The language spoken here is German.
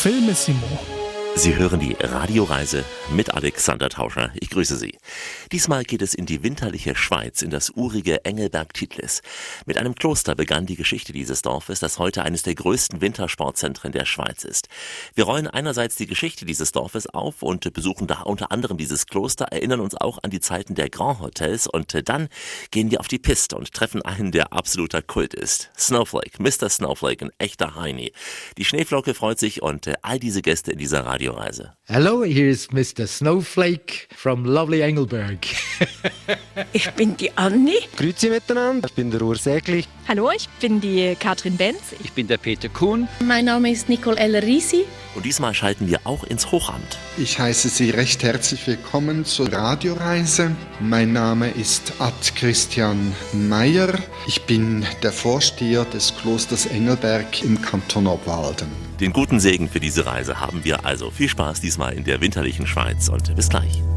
Filmissimo. Sie hören die Radioreise mit Alexander Tauscher. Ich grüße Sie. Diesmal geht es in die winterliche Schweiz, in das urige Engelberg-Titlis. Mit einem Kloster begann die Geschichte dieses Dorfes, das heute eines der größten Wintersportzentren der Schweiz ist. Wir rollen einerseits die Geschichte dieses Dorfes auf und besuchen da unter anderem dieses Kloster, erinnern uns auch an die Zeiten der Grand Hotels und dann gehen wir auf die Piste und treffen einen, der absoluter Kult ist. Snowflake, Mr. Snowflake, ein echter Heini. Die Schneeflocke freut sich und all diese Gäste in dieser Radioreise. Hello, here's Mr. Snowflake from lovely Engelberg. Ich bin die Anni. Grüezi miteinander, ich bin der Urs Egli. Hallo, ich bin die Katrin Benz. Ich bin der Peter Kuhn. Mein Name ist Nicole Eller-Risi. Und diesmal schalten wir auch ins Hochamt. Ich heiße Sie recht herzlich willkommen zur Radioreise. Mein Name ist Ad Christian Meyer. Ich bin der Vorsteher des Klosters Engelberg im Kanton Obwalden. Den guten Segen für diese Reise haben wir also. Viel Spaß diesmal in der winterlichen Schweiz und bis gleich.